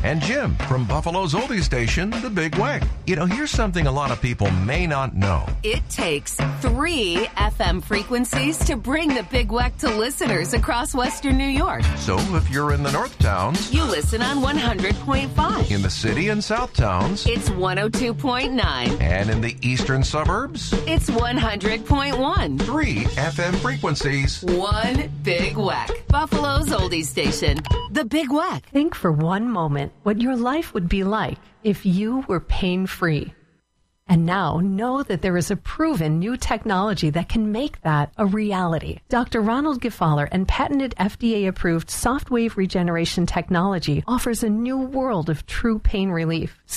and Jim from Buffalo's oldie station, The Big Weck. You know, here's something a lot of people may not know. It takes 3 FM frequencies to bring The Big Weck to listeners across Western New York. So if you're in the North Towns, you listen on 100.5. In the City and South Towns, it's 102.9. And in the eastern suburbs, it's 100.1. 3 FM frequencies. 1 Big Weck. Buffalo's oldie station, The Big Weck. Think for one moment what your life would be like if you were pain-free. And now know that there is a proven new technology that can make that a reality. Dr. Ronald Gefaller and patented FDA-approved soft wave regeneration technology offers a new world of true pain relief.